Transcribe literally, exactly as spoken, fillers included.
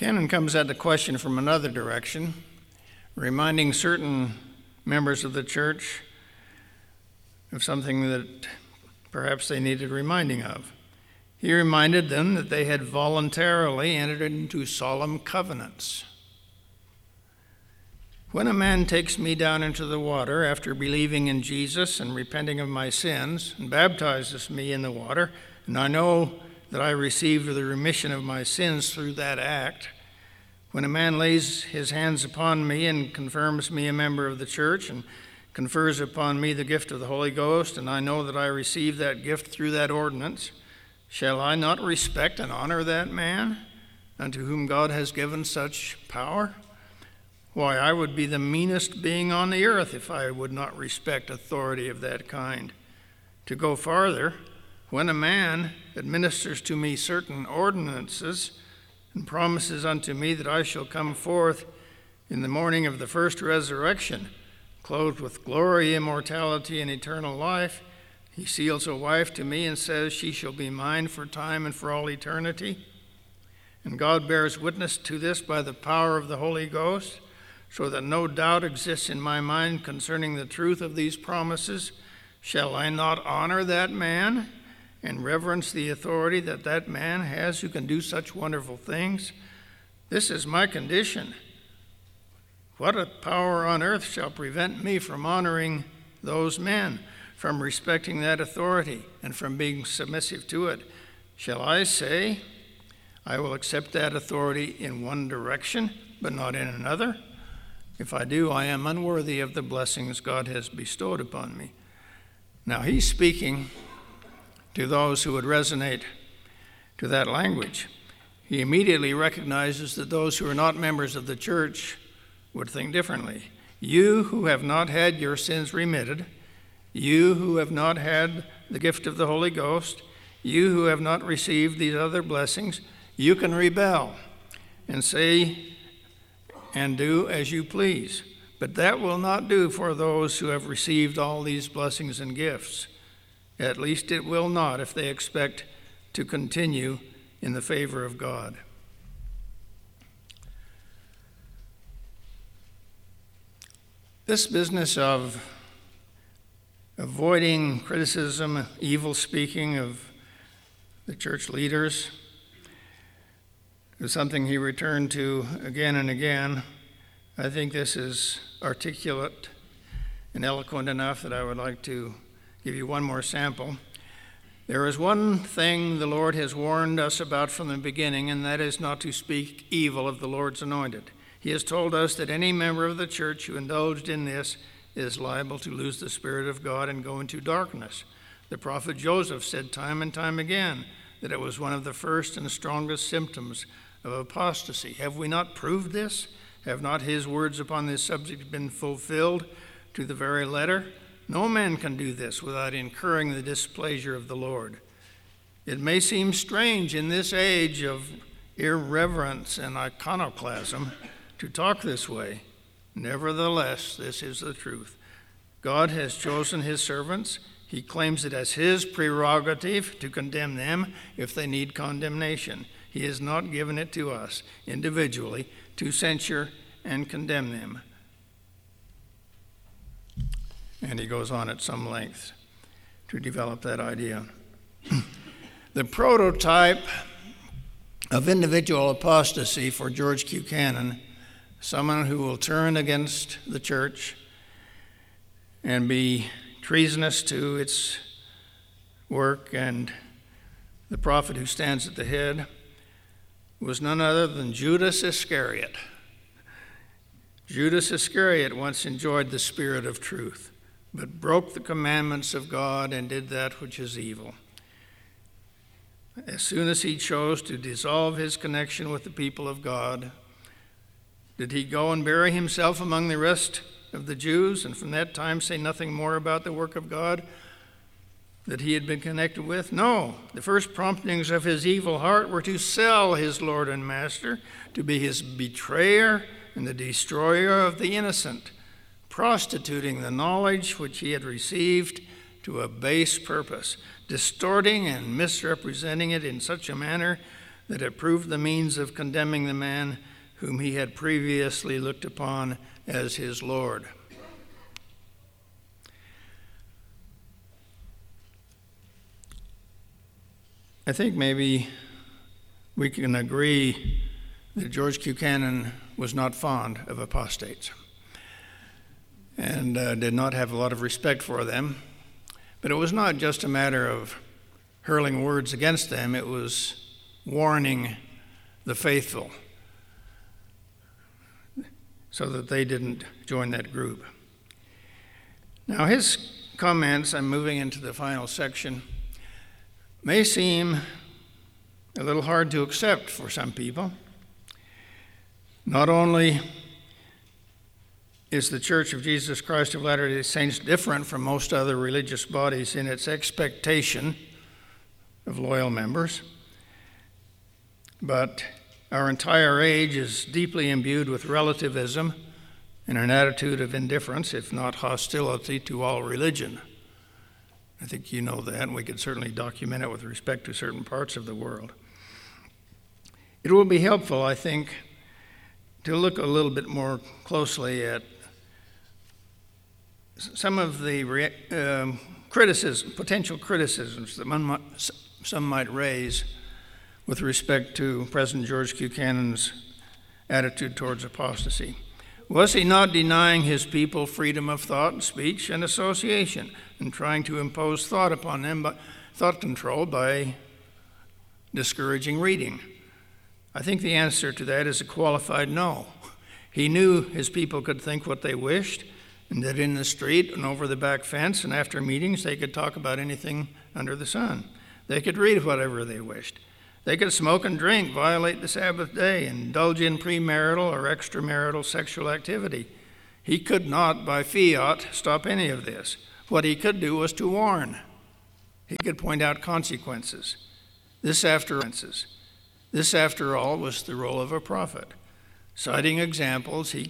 Cannon comes at the question from another direction, reminding certain members of the church of something that perhaps they needed reminding of. He reminded them that they had voluntarily entered into solemn covenants. When a man takes me down into the water after believing in Jesus and repenting of my sins and baptizes me in the water, and I know that I received the remission of my sins through that act, when a man lays his hands upon me and confirms me a member of the church and confers upon me the gift of the Holy Ghost, and I know that I received that gift through that ordinance, shall I not respect and honor that man unto whom God has given such power? Why, I would be the meanest being on the earth if I would not respect authority of that kind. To go farther, when a man administers to me certain ordinances and promises unto me that I shall come forth in the morning of the first resurrection, clothed with glory, immortality, and eternal life, he seals a wife to me and says she shall be mine for time and for all eternity. And God bears witness to this by the power of the Holy Ghost, so that no doubt exists in my mind concerning the truth of these promises. Shall I not honor that man and reverence the authority that that man has who can do such wonderful things? This is my condition. What a power on earth shall prevent me from honoring those men, from respecting that authority, and from being submissive to it? Shall I say, I will accept that authority in one direction, but not in another? If I do, I am unworthy of the blessings God has bestowed upon me. Now, he's speaking to those who would resonate to that language. He immediately recognizes that those who are not members of the church would think differently. You who have not had your sins remitted, you who have not had the gift of the Holy Ghost, you who have not received these other blessings, you can rebel and say and do as you please. But that will not do for those who have received all these blessings and gifts. At least it will not if they expect to continue in the favor of God. This business of avoiding criticism, evil speaking of the church leaders is something he returned to again and again. I think this is articulate and eloquent enough that I would like to give you one more sample. There is one thing the Lord has warned us about from the beginning, and that is not to speak evil of the Lord's anointed. He has told us that any member of the church who indulged in this is liable to lose the Spirit of God and go into darkness. The prophet Joseph said time and time again that it was one of the first and strongest symptoms of apostasy. Have we not proved this? Have not his words upon this subject been fulfilled to the very letter? No man can do this without incurring the displeasure of the Lord. It may seem strange in this age of irreverence and iconoclasm to talk this way. Nevertheless, this is the truth. God has chosen his servants. He claims it as his prerogative to condemn them if they need condemnation. He has not given it to us individually to censure and condemn them. And he goes on at some length to develop that idea. The prototype of individual apostasy for George Q. Cannon, someone who will turn against the church and be treasonous to its work and the prophet who stands at the head, was none other than Judas Iscariot. Judas Iscariot once enjoyed the spirit of truth, but broke the commandments of God and did that which is evil. As soon as he chose to dissolve his connection with the people of God, did he go and bury himself among the rest of the Jews, and from that time say nothing more about the work of God that he had been connected with? No. The first promptings of his evil heart were to sell his Lord and Master, to be his betrayer and the destroyer of the innocent, prostituting the knowledge which he had received to a base purpose, distorting and misrepresenting it in such a manner that it proved the means of condemning the man whom he had previously looked upon as his Lord. I think maybe we can agree that George Buchanan was not fond of apostates and uh, did not have a lot of respect for them. But it was not just a matter of hurling words against them, it was warning the faithful so that they didn't join that group. Now, his comments, I'm moving into the final section, may seem a little hard to accept for some people. Not only is the Church of Jesus Christ of Latter-day Saints different from most other religious bodies in its expectation of loyal members, but our entire age is deeply imbued with relativism and an attitude of indifference, if not hostility, to all religion. I think you know that, and we could certainly document it with respect to certain parts of the world. It will be helpful, I think, to look a little bit more closely at some of the um, criticism, potential criticisms that one might, some might raise with respect to President George Buchanan's attitude towards apostasy. Was he not denying his people freedom of thought, speech, and association, and trying to impose thought upon them, by, thought control by discouraging reading? I think the answer to that is a qualified no. He knew his people could think what they wished, and that in the street and over the back fence and after meetings they could talk about anything under the sun. They could read whatever they wished. They could smoke and drink, violate the Sabbath day, indulge in premarital or extramarital sexual activity. He could not, by fiat, stop any of this. What he could do was to warn. He could point out consequences. This, after This, after all, was the role of a prophet. Citing examples, he